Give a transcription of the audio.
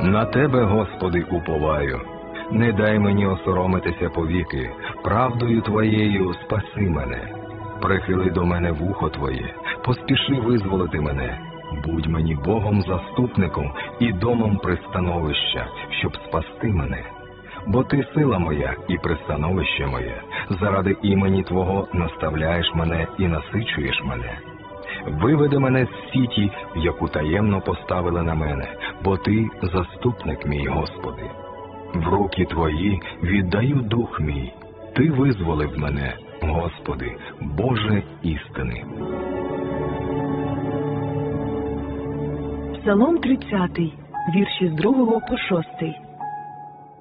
На Тебе, Господи, уповаю. Не дай мені осоромитися повіки, правдою Твоєю спаси мене. Прихили до мене вухо Твоє, поспіши визволити мене. Будь мені Богом-заступником і домом пристановища, щоб спасти мене. Бо Ти сила моя і пристановище моє, заради імені Твого наставляєш мене і насичуєш мене. Виведи мене з сіті, в яку таємно поставили на мене, бо Ти заступник мій, Господи. В руки Твої віддаю дух мій, Ти визволив мене, Господи, Боже істини. Псалом 30, вірші з 2 по 6.